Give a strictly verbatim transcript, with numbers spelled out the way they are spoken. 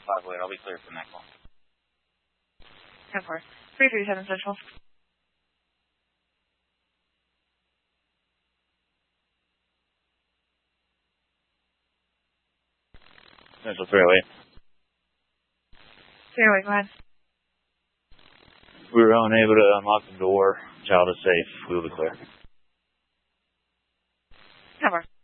five late. I'll be clear from that call. ten four. three three seven Central. Central three oh eight. three oh eight, go ahead. We were unable to unlock the door. Child is safe. We will be clear. ten four.